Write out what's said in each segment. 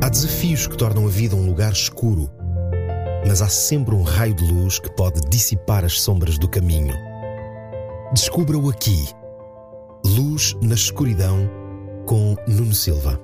Há desafios que tornam a vida um lugar escuro, mas há sempre um raio de luz que pode dissipar as sombras do caminho. Descubra-o aqui. Luz na Escuridão, com Nuno Silva.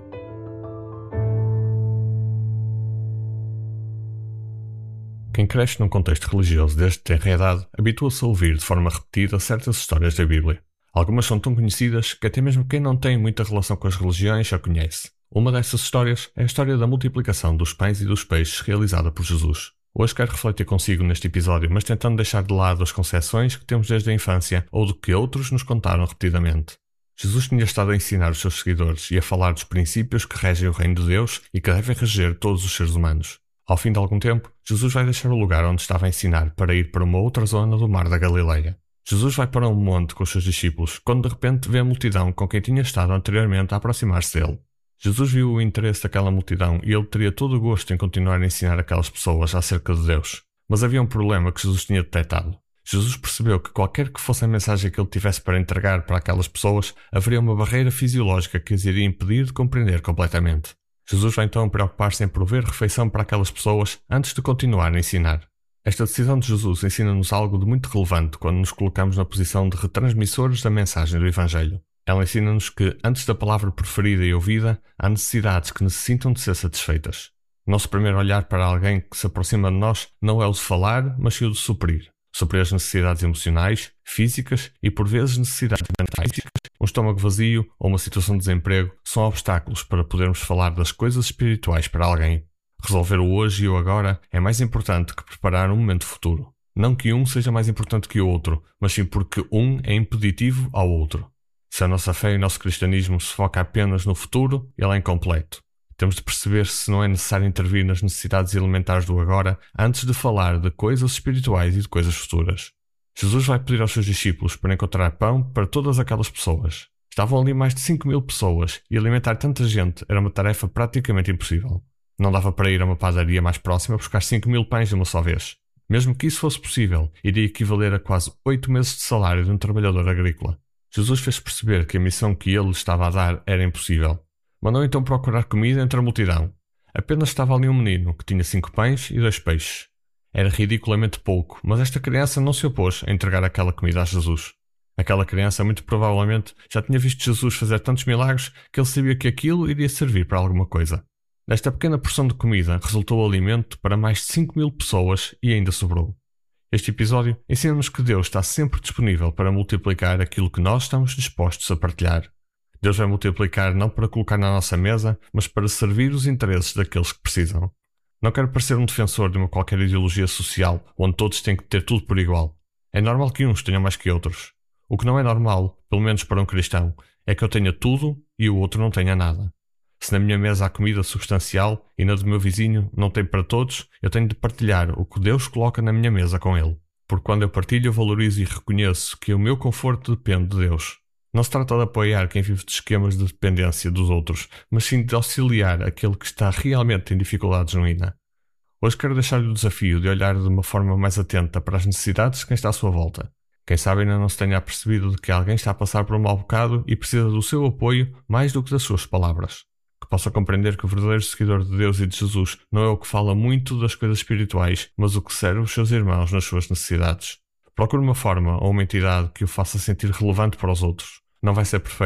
Quem cresce num contexto religioso desde tenra idade habitua-se a ouvir de forma repetida certas histórias da Bíblia. Algumas são tão conhecidas que até mesmo quem não tem muita relação com as religiões já conhece. Uma dessas histórias é a história da multiplicação dos pães e dos peixes realizada por Jesus. Hoje quero refletir consigo neste episódio, mas tentando deixar de lado as concepções que temos desde a infância ou do que outros nos contaram repetidamente. Jesus tinha estado a ensinar os seus seguidores e a falar dos princípios que regem o reino de Deus e que devem reger todos os seres humanos. Ao fim de algum tempo, Jesus vai deixar o lugar onde estava a ensinar para ir para uma outra zona do mar da Galileia. Jesus vai para um monte com os seus discípulos, quando de repente vê a multidão com quem tinha estado anteriormente a aproximar-se dele. Jesus viu o interesse daquela multidão e ele teria todo o gosto em continuar a ensinar aquelas pessoas acerca de Deus. Mas havia um problema que Jesus tinha detectado. Jesus percebeu que qualquer que fosse a mensagem que ele tivesse para entregar para aquelas pessoas, haveria uma barreira fisiológica que as iria impedir de compreender completamente. Jesus vai então preocupar-se em prover refeição para aquelas pessoas antes de continuar a ensinar. Esta decisão de Jesus ensina-nos algo de muito relevante quando nos colocamos na posição de retransmissores da mensagem do Evangelho. Ela ensina-nos que, antes da palavra preferida e ouvida, há necessidades que necessitam de ser satisfeitas. O nosso primeiro olhar para alguém que se aproxima de nós não é o de falar, mas sim o de suprir. Suprir as necessidades emocionais, físicas e, por vezes, necessidades mentais. Um estômago vazio ou uma situação de desemprego são obstáculos para podermos falar das coisas espirituais para alguém. Resolver o hoje e o agora é mais importante que preparar um momento futuro. Não que um seja mais importante que o outro, mas sim porque um é impeditivo ao outro. Se a nossa fé e o nosso cristianismo se foca apenas no futuro, ele é incompleto. Temos de perceber se não é necessário intervir nas necessidades elementares do agora antes de falar de coisas espirituais e de coisas futuras. Jesus vai pedir aos seus discípulos para encontrar pão para todas aquelas pessoas. Estavam ali mais de 5.000 pessoas e alimentar tanta gente era uma tarefa praticamente impossível. Não dava para ir a uma padaria mais próxima buscar 5.000 pães de uma só vez. Mesmo que isso fosse possível, iria equivaler a quase 8 meses de salário de um trabalhador agrícola. Jesus fez perceber que a missão que ele estava a dar era impossível. Mandou então procurar comida entre a multidão. Apenas estava ali um menino que tinha 5 pães e 2 peixes. Era ridiculamente pouco, mas esta criança não se opôs a entregar aquela comida a Jesus. Aquela criança muito provavelmente já tinha visto Jesus fazer tantos milagres que ele sabia que aquilo iria servir para alguma coisa. Nesta pequena porção de comida resultou alimento para mais de 5.000 pessoas e ainda sobrou. Este episódio ensina-nos que Deus está sempre disponível para multiplicar aquilo que nós estamos dispostos a partilhar. Deus vai multiplicar não para colocar na nossa mesa, mas para servir os interesses daqueles que precisam. Não quero parecer um defensor de uma qualquer ideologia social, onde todos têm que ter tudo por igual. É normal que uns tenham mais que outros. O que não é normal, pelo menos para um cristão, é que eu tenha tudo e o outro não tenha nada. Se na minha mesa há comida substancial e na do meu vizinho não tem para todos, eu tenho de partilhar o que Deus coloca na minha mesa com ele. Porque quando eu partilho, eu valorizo e reconheço que o meu conforto depende de Deus. Não se trata de apoiar quem vive de esquemas de dependência dos outros, mas sim de auxiliar aquele que está realmente em dificuldade genuína. Hoje quero deixar-lhe o desafio de olhar de uma forma mais atenta para as necessidades de quem está à sua volta. Quem sabe ainda não se tenha apercebido de que alguém está a passar por um mau bocado e precisa do seu apoio mais do que das suas palavras. Que possa compreender que o verdadeiro seguidor de Deus e de Jesus não é o que fala muito das coisas espirituais, mas o que serve os seus irmãos nas suas necessidades. Procure uma forma ou uma entidade que o faça sentir relevante para os outros. Não vai ser perfeito,